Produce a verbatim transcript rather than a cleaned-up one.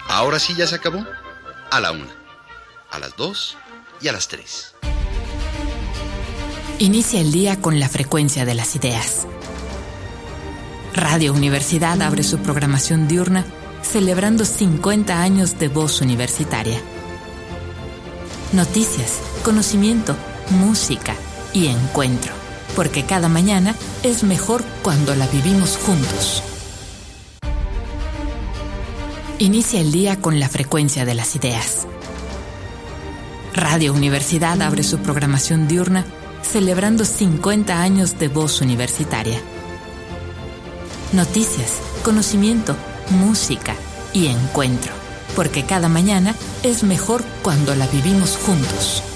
Ahora sí ya se acabó. A la una, a las dos y a las tres. Inicia el día con la frecuencia de las ideas. Radio Universidad abre su programación diurna celebrando cincuenta años de voz universitaria. Noticias, conocimiento, música y encuentro, porque cada mañana es mejor cuando la vivimos juntos. Inicia el día con la frecuencia de las ideas. Radio Universidad abre su programación diurna celebrando cincuenta años de voz universitaria. Noticias, conocimiento, música y encuentro, porque cada mañana es mejor cuando la vivimos juntos.